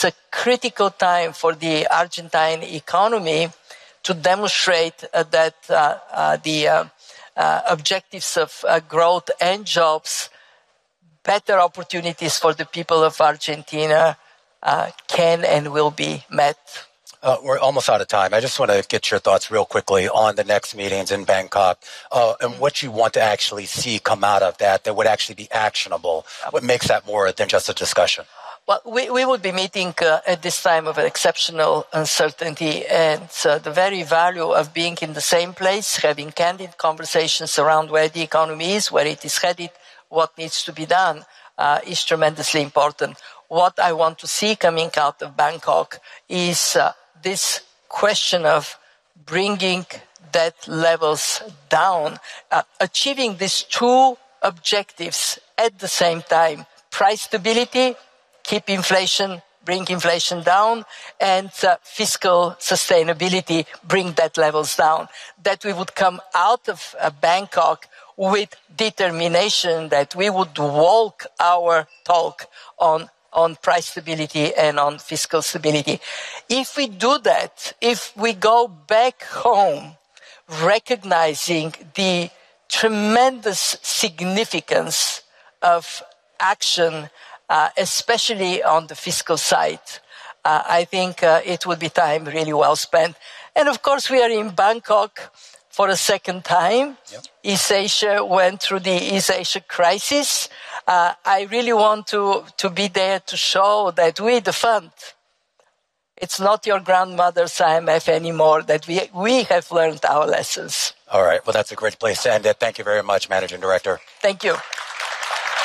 is a critical time for the Argentine economy to demonstrate that the objectives of growth and jobs, better opportunities for the people of Argentina can and will be met. We're almost out of time. I just want to get your thoughts real quickly on the next meetings in Bangkok and what you want to actually see come out of that would actually be actionable. What makes that more than just a discussion? Well, we would be meeting at this time of exceptional uncertainty, and the very value of being in the same place, having candid conversations around where the economy is, where it is headed, what needs to be done, is tremendously important. What I want to see coming out of Bangkok is this question of bringing debt levels down, achieving these two objectives at the same time: price stability, keep inflation, bring inflation down, and fiscal sustainability, bring debt levels down. That we would come out of Bangkok with determination, that we would walk our talk on price stability and on fiscal stability. If we do that, if we go back home recognizing the tremendous significance of action, especially on the fiscal side, I think it would be time really well spent. And of course, we are in Bangkok for a second time. Yep. East Asia went through the East Asia crisis. I really want to be there to show that we, the fund, it's not your grandmother's IMF anymore, that we have learned our lessons. All right. Well, that's a great place to end it. Thank you very much, Managing Director. Thank you.